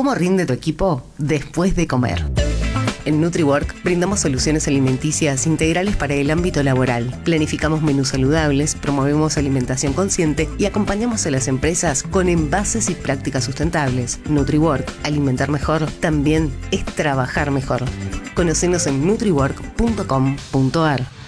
¿Cómo rinde tu equipo después de comer? En NutriWork brindamos soluciones alimenticias integrales para el ámbito laboral. Planificamos menús saludables, promovemos alimentación consciente y acompañamos a las empresas con envases y prácticas sustentables. NutriWork, alimentar mejor, también es trabajar mejor. Conocenos en nutriwork.com.ar.